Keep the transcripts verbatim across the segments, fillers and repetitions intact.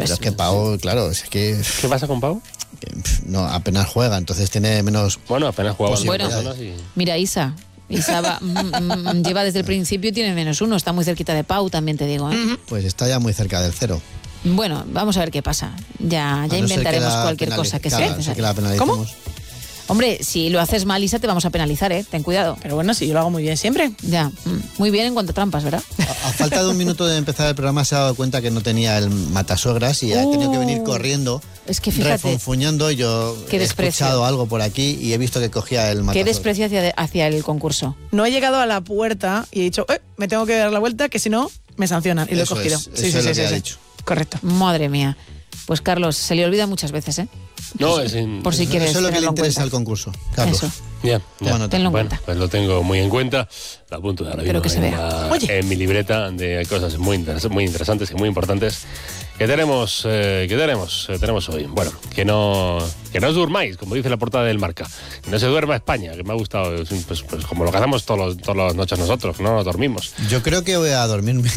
Pero es que Pau, claro, es que... ¿Qué pasa con Pau? No, apenas juega, entonces tiene menos... Bueno, apenas juega. Bueno, y... mira, Isa... Isa va, mm, lleva desde el principio y tiene menos uno. Está muy cerquita de Pau, también te digo, ¿eh? Pues está ya muy cerca del cero. Bueno, vamos a ver qué pasa. Ya, ya no inventaremos cualquier cosa que sea necesaria. ¿Cómo? Hombre, si lo haces mal, Isa, te vamos a penalizar, ¿eh? Ten cuidado. Pero bueno, si yo lo hago muy bien siempre. Ya, muy bien en cuanto a trampas, ¿verdad? A, a falta de un minuto de empezar el programa se ha dado cuenta que no tenía el matasuegras y uh, ha tenido que venir corriendo, es que fíjate, refunfuñando. Yo he escuchado algo por aquí y he visto que cogía el matasuegras. Qué desprecio hacia, hacia el concurso. No he llegado a la puerta y he dicho, eh, me tengo que dar la vuelta, que si no, me sancionan. Y lo eso he cogido. Es, sí, eso sí, es sí, lo que sí, ha sí. dicho. Correcto. Madre mía. Pues Carlos, se le olvida muchas veces, ¿eh? No, es in... Por si eso, quieres. Eso es lo que le interesa al concurso, Carlos. Eso. Ya, ya. Bueno, tenlo en bueno, cuenta. Pues lo tengo muy en cuenta. Lo apunto ahora mismo que se en, vea. la, en mi libreta de cosas muy, interes- muy interesantes y muy importantes que tenemos, eh, que tenemos, eh, tenemos hoy. Bueno, que no, que no os durmáis, como dice la portada del Marca. Que no se duerma España, que me ha gustado, pues, pues como lo que hacemos todos los, todas las noches nosotros, no nos dormimos. Yo creo que voy a dormirme.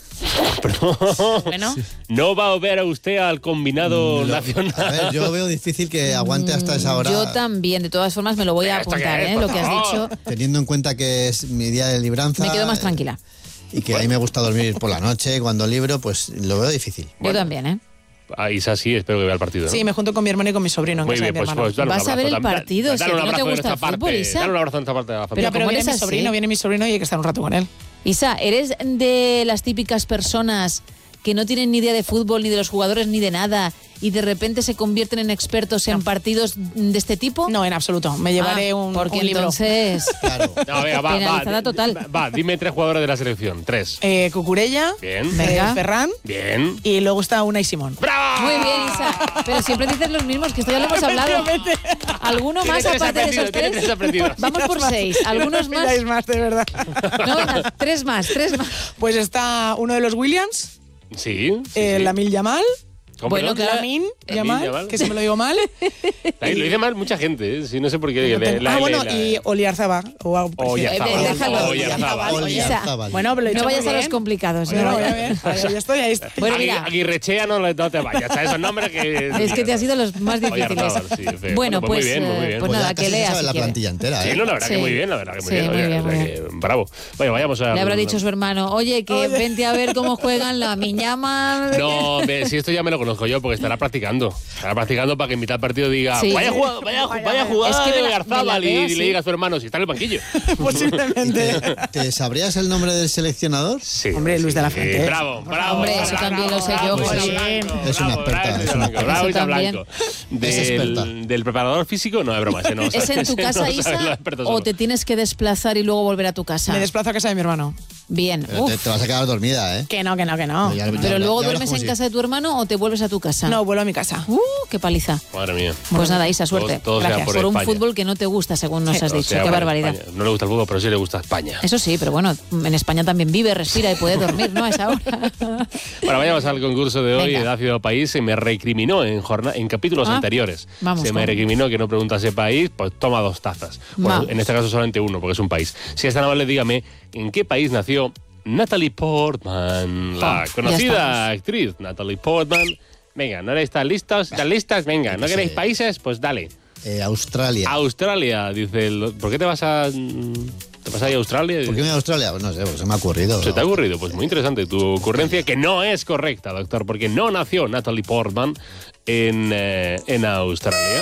Pero bueno. ¿No va a ver a usted al combinado lo, nacional? A ver, yo veo difícil que aguante hasta esa hora. Yo también, de todas formas, me lo voy a apuntar, ¿eh? Lo que has dicho. Teniendo en cuenta que es mi día de libranza. Me quedo más tranquila. Y que a mí me gusta dormir por la noche, cuando libro, pues lo veo difícil. Yo bueno. también, ¿eh? Ah, Isa sí, espero que vea el partido, ¿no? Sí, me junto con mi hermano y con mi sobrino. Muy bien, pues, pues dale un Vas abrazo. a ver el partido, dale, es dale que un no te abrazo gusta de el esta fútbol, parte. Isa. Dale un abrazo de esta parte de la familia. Pero, pero viene mi así? sobrino, viene mi sobrino y hay que estar un rato con él. Isa, ¿eres de las típicas personas que no tienen ni idea de fútbol, ni de los jugadores, ni de nada, y de repente se convierten en expertos en no. partidos de este tipo? No, en absoluto. Me llevaré ah, un, porque un libro. Entonces, claro. No, venga, va, penalizada va, total. Va, dime tres jugadores de la selección. Tres. Eh, Cucurella. Bien. Eh, Ferran. Bien. Y luego está Unai Simón. ¡Bravo! Muy bien, Isa. Pero siempre dices los mismos, que esto ya lo hemos hablado. ¿Alguno más aparte de esos tres? Vamos por seis. ¿Algunos no más? más, de verdad. No, venga, tres más, tres más. Pues está uno de los Williams. Sí. sí, eh, sí. Lamine Yamal. Bueno, no? claro. Lamine Yamal, que si me lo digo mal. Ahí lo dice mal mucha gente, ¿eh? Sí, no sé por qué. Le, la, ah, la, bueno, la, y Oliarzabal. O, Déjalo. Oliarzabal. Bueno, pero no vayas a los complicados. Bueno, voy a ver. Ahí estoy, ahí estoy. Bueno, mira. Aguirrechea no, no te vayas. A esos nombres que... Es que te ha sido los más difíciles. Sí, sí. Bueno, pues, muy bien, muy bien. pues nada, que leas. la plantilla entera, ¿eh? Sí, no, la verdad sí. que muy bien, la verdad que muy sí, bien. Muy oye, bien, o sea, muy que, bien. bravo. Bueno, vayamos a... Le habrá dicho su hermano, oye, que oye. vente a ver cómo juegan la Miñama. No, me, si esto ya me lo conozco yo, porque estará practicando. Estará practicando para que en mitad del partido diga, sí. vaya jugada, vaya, vaya jugada es que de Garzabal y, veo, y sí. le diga a su hermano, si está en el banquillo. Posiblemente. ¿Te, ¿Te sabrías el nombre del seleccionador? Sí. Hombre, Luis sí, de la sí. Fuente. Bravo, bravo. Hombre, bravo, eso también lo sé yo. bravo, Pues, bravo, es una experta. Es una Bravo, bravo, Isa también. Blanco. Es experta. Del, del preparador físico, no, es broma. Ese no, ¿Es sabe, en tu casa, no Isa, o te tienes que desplazar y luego volver a tu casa? Me desplazo a casa de mi hermano. Bien. Pero te, te vas a quedar dormida, ¿eh? Que no, que no, que no. Ya, ya, Pero ya, luego ya duermes en sí. casa de tu hermano o te vuelves a tu casa. No, vuelvo a mi casa. Uh, qué paliza. Madre mía. Pues nada, Isa, suerte. Todo, todo sea Gracias. por, Por un España. fútbol que no te gusta, según nos Sí. has Todo dicho. sea Qué por barbaridad. España. No le gusta el fútbol, pero sí le gusta España. Eso sí, pero bueno, en España también vive, respira y puede dormir, ¿no? A esa hora. Bueno, vayamos al concurso de hoy. Venga. El ácido país se me recriminó en, jorna- en capítulos Ah, anteriores. vamos, se me vamos. recriminó que no preguntase país, pues toma dos tazas. Bueno, Vamos. en este caso solamente uno, porque es un país. Si es tan amable, dígame, ¿en qué país nació Natalie Portman? La Ah, ya conocida actriz Natalie Portman. Venga, ¿no estáis listos? ¿Están listas? Venga, ¿no Sí. queréis países? Pues dale. Eh, Australia. Australia, dice el... ¿Por qué te vas a... ¿Te vas a ir a Australia? ¿Por qué me a Australia? Pues no sé, pues se me ha ocurrido. ¿Se te ha ocurrido? Pues muy interesante tu ocurrencia, que no es correcta, doctor, porque no nació Natalie Portman en, eh, en Australia.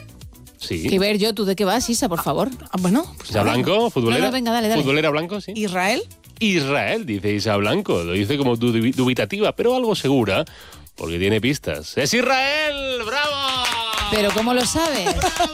Sí. Que ver yo, ¿tú de qué vas, Isa, por favor? Ah, bueno, pues Isa Blanco, futbolera. No, no, venga, dale, dale. Futbolera Blanco, sí. Israel. Israel, dice Isa Blanco. Lo dice como dubi- dubitativa, pero algo segura, porque tiene pistas. ¡Es Israel! ¡Bravo! Pero ¿cómo lo sabes?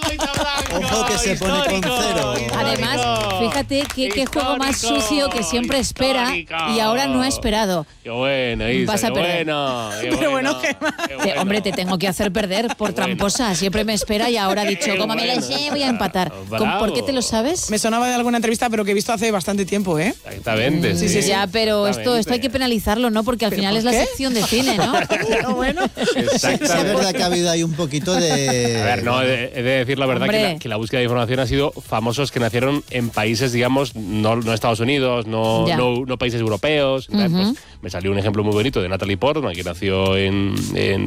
Ojo que se pone con cero. Además, fíjate que qué juego más Histórico, sucio que siempre espera histórico. y ahora no ha esperado. ¡Qué bueno, Isa! Vas a qué perder. bueno, qué Pero bueno, bueno, ¿qué más? qué Te- bueno. hombre, te tengo que hacer perder por Qué bueno. tramposa. Siempre me espera y ahora ha dicho, Qué como me la bueno. sé, voy a empatar. Bravo. ¿Con- ¿Por qué te lo sabes? Me sonaba de alguna entrevista, pero que he visto hace bastante tiempo, ¿eh? Exactamente, sí. Sí, sí, ya, pero esto, esto hay que penalizarlo, ¿no? Porque al ¿Pero final por es la qué? sección de cine, ¿no? Pero bueno. Es verdad que ha habido ahí un poquito de... A ver, no, he de, he de decir la verdad que Hombre. la, que la búsqueda de información ha sido famosos que nacieron en países, digamos, no, no Estados Unidos, no, Ya. no, no países europeos. Entonces, Ujú. pues, me salió un ejemplo muy bonito de Natalie Portman, que nació en, en